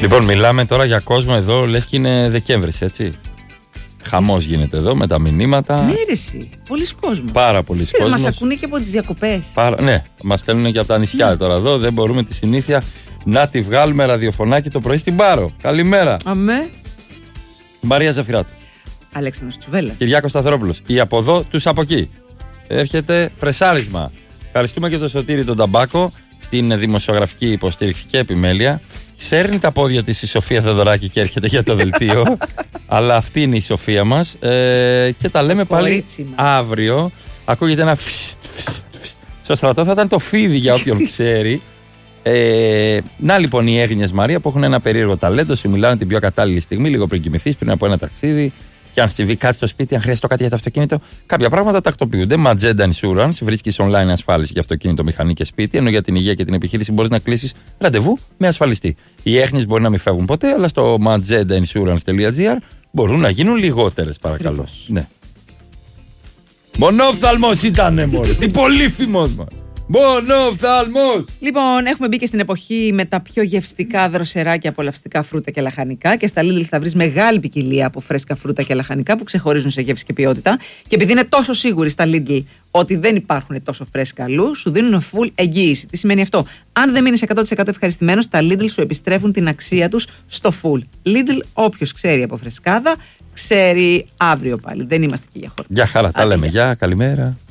Λοιπόν, μιλάμε τώρα για κόσμο εδώ, λες και είναι Δεκέμβρης, έτσι. Χαμός γίνεται εδώ με τα μηνύματα. Ναι, ρε εσύ. Πολλοί κόσμος. Πάρα πολλοί κόσμος. Μας ακούνε και από τις διακοπές. Ναι, μας στέλνουν και από τα νησιά τώρα εδώ. Δεν μπορούμε τη συνήθεια να τη βγάλουμε ραδιοφωνάκι το πρωί στην Πάρο. Καλημέρα. Αμέ. Μαρία Ζαφυράτου. Αλέξανδρος Τσουβέλλας. Κυριάκος Σταθερόπουλος. Οι από εδώ, τους από εκεί. Έρχεται πρεσάρισμα. Ευχαριστούμε και τον Σωτήρη τον Ταμπάκο στην δημοσιογραφική υποστήριξη και επιμέλεια. Σέρνει τα πόδια της η Σοφία Θεοδωράκη και έρχεται για το δελτίο. Αλλά αυτή είναι η Σοφία μας. Και τα λέμε πάλι αύριο. Ακούγεται ένα στο στρατό, θα ήταν το φίδι για όποιον ξέρει. Να λοιπόν οι έγνοιες Μαρία που έχουν ένα περίεργο ταλέντο. Σου μιλάνε την πιο κατάλληλη στιγμή, λίγο πριν κοιμηθείς, πριν από ένα ταξίδι. Και αν συμβεί κάτι στο σπίτι, αν χρειάζεται κάτι για το αυτοκίνητο, κάποια πράγματα τακτοποιούνται. Magenta Insurance, βρίσκεις online ασφάλιση για αυτοκίνητο, μηχανή και σπίτι, ενώ για την υγεία και την επιχείρηση μπορείς να κλείσεις ραντεβού με ασφαλιστή. Οι έγνοιες μπορεί να μην φεύγουν ποτέ, αλλά στο magentainsurance.gr μπορούν να γίνουν λιγότερες, παρακαλώ. Ναι. Μονόφθαλμος ήτανε, μωρέ. Τι πολύφημος, μωρέ. Μονόφθαλμος! Λοιπόν, έχουμε μπει και στην εποχή με τα πιο γευστικά, δροσερά και απολαυστικά φρούτα και λαχανικά. Και στα Lidl θα βρεις μεγάλη ποικιλία από φρέσκα φρούτα και λαχανικά που ξεχωρίζουν σε γεύση και ποιότητα. Και επειδή είναι τόσο σίγουροι στα Lidl ότι δεν υπάρχουν τόσο φρέσκα αλλού, σου δίνουν full εγγύηση. Τι σημαίνει αυτό? Αν δεν μείνεις 100% ευχαριστημένος, τα Lidl σου επιστρέφουν την αξία τους στο full. Lidl, όποιος ξέρει από φρεσκάδα, ξέρει αύριο πάλι. Δεν είμαστε εκεί για χώρα. Γεια χαρά, τα λέμε. Γεια, καλημέρα.